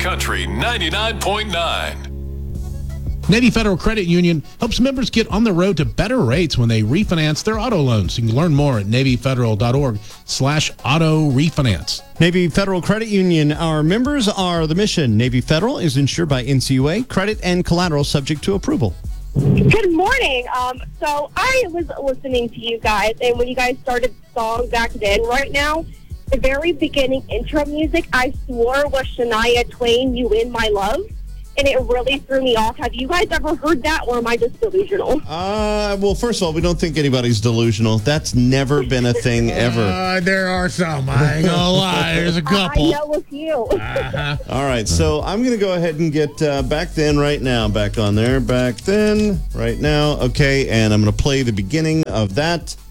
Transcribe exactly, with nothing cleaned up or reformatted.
Country ninety-nine point nine. Navy Federal Credit Union helps members get on the road to better rates when they refinance their auto loans. You can learn more at NavyFederal.org slash auto refinance. Navy Federal Credit Union. Our members are the mission. Navy Federal is insured by N C U A. Credit and collateral subject to approval. Good morning. Um, so I was listening to you guys, and when you guys started the song back then, right now, the very beginning intro music, I swore was Shania Twain, You In My Love. And it really threw me off. Have you guys ever heard that, or am I just delusional? Uh, well, first of all, we don't think anybody's delusional. That's never been a thing ever. Uh, there are some. I ain't gonna lie. There's a couple. I know a few. Uh-huh. All right, so I'm going to go ahead and get uh, Back Then right now. Back on there. Back Then right now. Okay, and I'm going to play the beginning of that.